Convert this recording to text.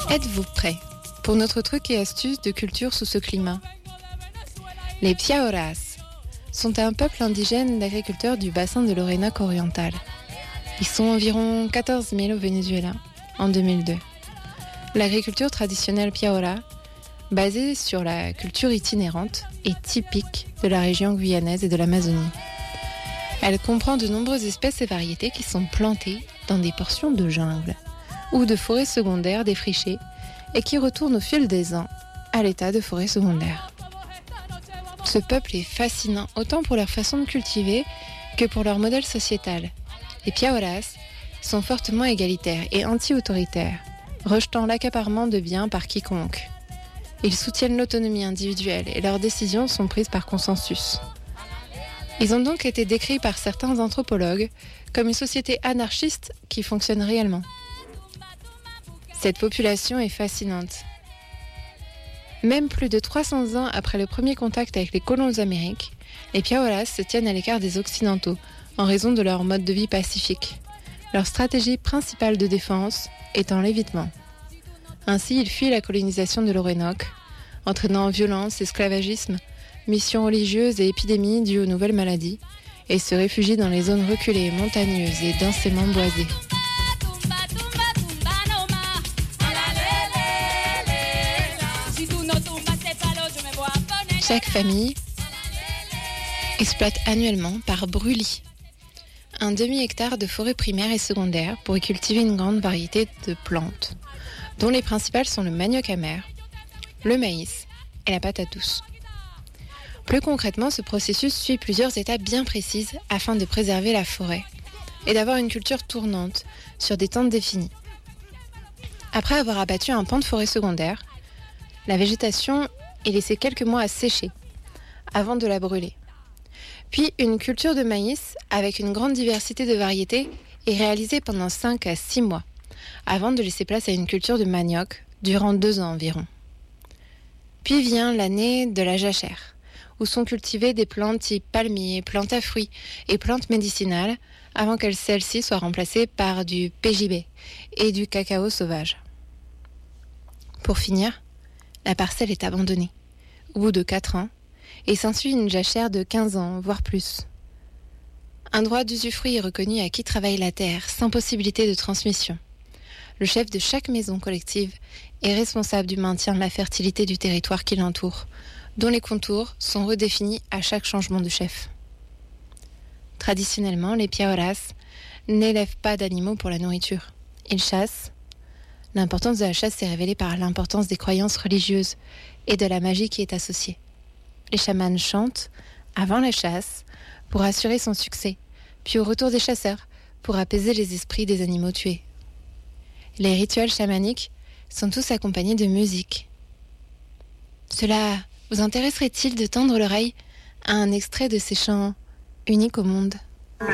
Êtes-vous prêts pour notre truc et astuce de culture sous ce climat? Les Piaoras sont un peuple indigène d'agriculteurs du bassin de l'Orénoque oriental. Ils sont environ 14 000 au Venezuela en 2002. L'agriculture traditionnelle Piaora, basée sur la culture itinérante, est typique de la région guyanaise et de l'Amazonie. Elle comprend de nombreuses espèces et variétés qui sont plantées dans des portions de jungle ou de forêts secondaires défrichées et qui retournent au fil des ans à l'état de forêt secondaire. Ce peuple est fascinant autant pour leur façon de cultiver que pour leur modèle sociétal. Les Piaoras sont fortement égalitaires et anti-autoritaires, rejetant l'accaparement de biens par quiconque. Ils soutiennent l'autonomie individuelle et leurs décisions sont prises par consensus. Ils ont donc été décrits par certains anthropologues comme une société anarchiste qui fonctionne réellement. Cette population est fascinante. Même plus de 300 ans après le premier contact avec les colons d'Amérique, les Piaoras se tiennent à l'écart des Occidentaux en raison de leur mode de vie pacifique. Leur stratégie principale de défense étant l'évitement. Ainsi, ils fuient la colonisation de l'Orénoque, entraînant violence, esclavagisme, missions religieuses et épidémies dues aux nouvelles maladies, et se réfugient dans les zones reculées, montagneuses et densément boisées. Chaque famille exploite annuellement par brûlis un demi-hectare de forêt primaire et secondaire pour y cultiver une grande variété de plantes, dont les principales sont le manioc amer, le maïs et la patate douce. Plus concrètement, ce processus suit plusieurs étapes bien précises afin de préserver la forêt et d'avoir une culture tournante sur des temps définis. Après avoir abattu un pan de forêt secondaire, la végétation est laissée quelques mois à sécher avant de la brûler. Puis une culture de maïs avec une grande diversité de variétés est réalisée pendant 5 à 6 mois avant de laisser place à une culture de manioc durant 2 ans environ. Puis vient l'année de la jachère, où sont cultivées des plantes type palmiers, plantes à fruits et plantes médicinales avant que celles-ci soient remplacées par du PJB et du cacao sauvage. Pour finir, la parcelle est abandonnée au bout de 4 ans et s'ensuit une jachère de 15 ans, voire plus. Un droit d'usufruit est reconnu à qui travaille la terre, sans possibilité de transmission. Le chef de chaque maison collective est responsable du maintien de la fertilité du territoire qui l'entoure, dont les contours sont redéfinis à chaque changement de chef. Traditionnellement, les Piaoras n'élèvent pas d'animaux pour la nourriture. Ils chassent. L'importance de la chasse est révélée par l'importance des croyances religieuses et de la magie qui est associée. Les chamans chantent avant la chasse pour assurer son succès, puis au retour des chasseurs pour apaiser les esprits des animaux tués. Les rituels chamaniques sont tous accompagnés de musique. Cela vous intéresserait-il de tendre l'oreille à un extrait de ces chants uniques au monde ?